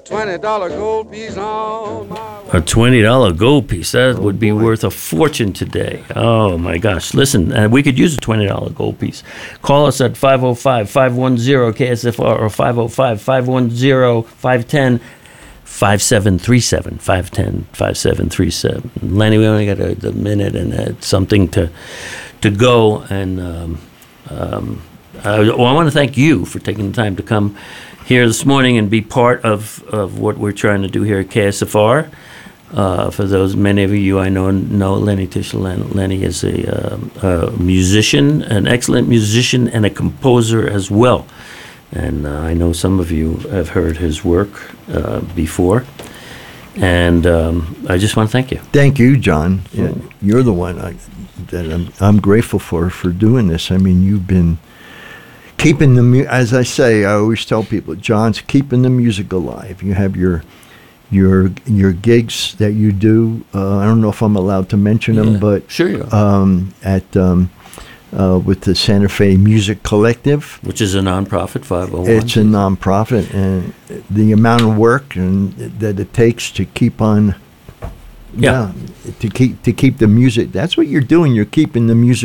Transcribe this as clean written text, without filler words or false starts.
$20 gold piece on my A $20 gold piece, that would be worth a fortune today. Oh my gosh. Listen, we could use a $20 gold piece. Call us at 505-510-KSFR or 505-510-510. 5737 Lenny, we only got a minute and something to go, and I want to thank you for taking the time to come here this morning and be part of what we're trying to do here at KSFR. For those, many of you I know Lenny Tischel. Lenny is a musician, an excellent musician, and a composer as well. And I know some of you have heard his work before. And I just want to thank you. Thank you, John. Yeah, you're the one that I'm grateful for doing this. I mean, you've been keeping as I say, I always tell people, John's keeping the music alive. You have your gigs that you do. I don't know if I'm allowed to mention them, but sure you are. With the Santa Fe Music Collective, which is a nonprofit, 501. It's a nonprofit, and the amount of work that it takes to keep on, to keep the music. That's what you're doing. You're keeping the music